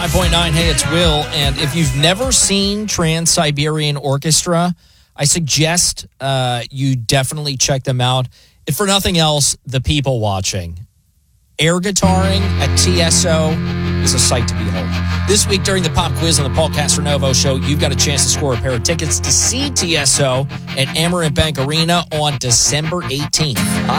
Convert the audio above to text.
9.9, hey, it's Will. And if you've never seen Trans-Siberian Orchestra, I suggest you definitely check them out. If for nothing else, the people watching. Air guitaring at TSO is a sight to behold. This week during the pop quiz on the Paul Castronovo Show, you've got a chance to score a pair of tickets to see TSO at Amerant Bank Arena on December 18th.